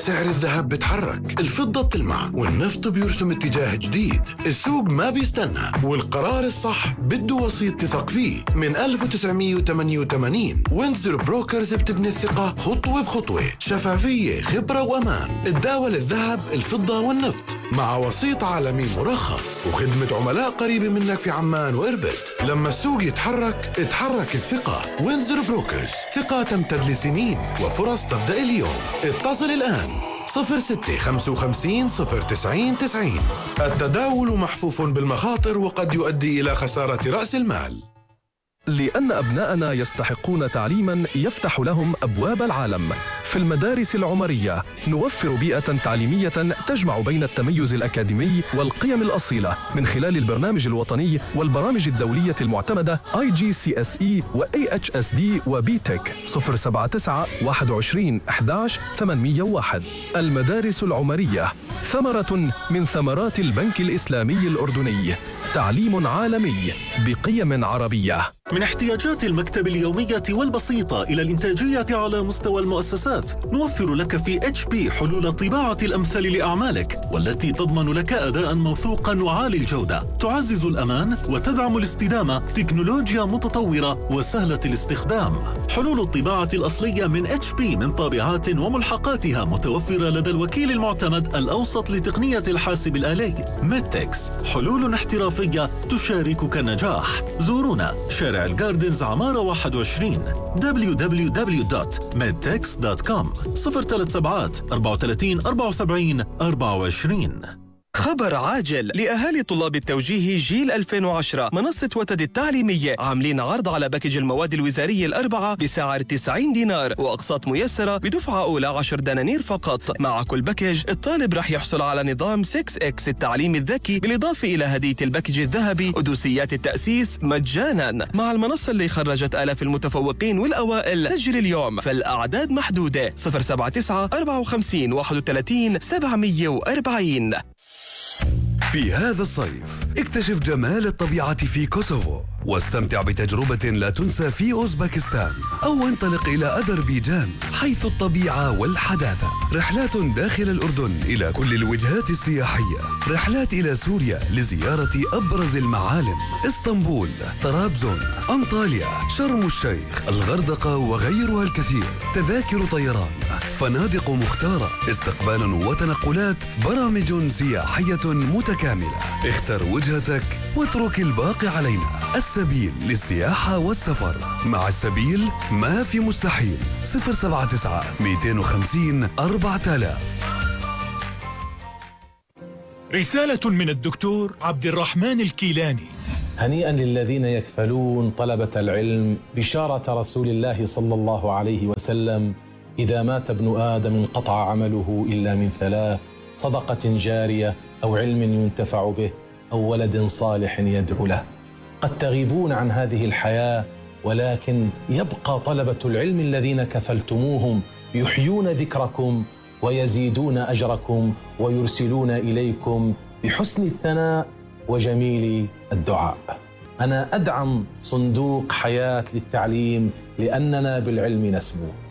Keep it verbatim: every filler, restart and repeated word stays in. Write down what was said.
سعر الذهب بتحرك، الفضة بتلمع، والنفط بيرسم اتجاه جديد. السوق ما بيستنى، والقرار الصح بده وسيط تثق فيه. من ألف وتسعمية وثمانية وثمانين وينزر بروكرز بتبني الثقة خطوة بخطوة، شفافية، خبرة وأمان. تداول الذهب، الفضة والنفط مع وسيط عالمي مرخص، وخدمة عملاء قريبة منك في عمان وإربد. لما السوق يتحرك اتحرك الثقة. وينزر بروكرز، ثقة تمتد لسنين وفرص تبدأ اليوم. اتصل الآن صفر ستة خمسة خمسين صفر تسعين تسعين. التداول محفوف بالمخاطر وقد يؤدي إلى خسارة رأس المال. لأن أبناءنا يستحقون تعليما يفتح لهم أبواب العالم. في المدارس العمرية نوفر بيئة تعليمية تجمع بين التميز الأكاديمي والقيم الأصيلة من خلال البرنامج الوطني والبرامج الدولية المعتمدة آي جي سي إس إي و إيه إتش إس دي و بي تك. صفر سبعة تسعة واحد وعشرين أحد عشر ثمانمية وواحد. المدارس العمرية ثمرة من ثمرات البنك الإسلامي الأردني. تعليم عالمي بقيم عربية. من احتياجات المكتب اليومية والبسيطة إلى الإنتاجية على مستوى المؤسسات، نوفر لك في إتش بي حلول الطباعة الأمثل لأعمالك، والتي تضمن لك أداء موثوقا وعالي الجودة، تعزز الأمان وتدعم الاستدامة، تكنولوجيا متطورة وسهلة الاستخدام. حلول الطباعة الأصلية من إتش بي من طابعات وملحقاتها متوفرة لدى الوكيل المعتمد الأوسط لتقنية الحاسب الآلي ميدتكس. حلول احترافية تشاركك النجاح. زورونا شارع الجاردنز عمارة واحد وعشرين دبليو دبليو دبليو دوت ميدتكس دوت كوم. صفر ثلاث سبعات أربعة وثلاثين أربعة وسبعين أربعة وعشرين. خبر عاجل لأهالي طلاب التوجيه جيل ألفين وعشرة. منصة وتد التعليمية عاملين عرض على باكج المواد الوزارية الأربعة بسعر تسعين دينار وأقساط ميسرة بدفعة أولى عشر دنانير فقط. مع كل باكج الطالب رح يحصل على نظام ستة إكس التعليم الذكي، بالإضافة إلى هدية الباكج الذهبي ودوسيات التأسيس مجانا. مع المنصة اللي خرجت آلاف المتفوقين والأوائل، سجل اليوم فالأعداد محدودة. صفر سبعة تسعة أربعة وخمسين واحد وثلاثين سبعمية وأربعين. في هذا الصيف اكتشف جمال الطبيعة في كوسوفو واستمتع بتجربة لا تنسى في أوزبكستان، أو انطلق إلى أذربيجان حيث الطبيعة والحداثة. رحلات داخل الأردن إلى كل الوجهات السياحية، رحلات إلى سوريا لزيارة أبرز المعالم، اسطنبول، طرابزون، أنطاليا، شرم الشيخ، الغردقة وغيرها الكثير. تذاكر طيران، فنادق مختارة، استقبال وتنقلات، برامج سياحية متكاملة. اختر وجهتك واترك الباقي علينا. السبيل للسياحة والسفر. مع السبيل ما في مستحيل. صفر سبعة تسعة مئتين وخمسين أربعة آلاف. رسالة من الدكتور عبد الرحمن الكيلاني. هنيئا للذين يكفلون طلبة العلم بشارة رسول الله صلى الله عليه وسلم: إذا مات ابن آدم انقطع عمله إلا من ثلاث: صدقة جارية، أو علم ينتفع به، أو ولد صالح يدعو له. قد تغيبون عن هذه الحياة، ولكن يبقى طلبة العلم الذين كفلتموهم يحيون ذكركم ويزيدون أجركم ويرسلون إليكم بحسن الثناء وجميل الدعاء. أنا أدعم صندوق حياة للتعليم لأننا بالعلم نسمو.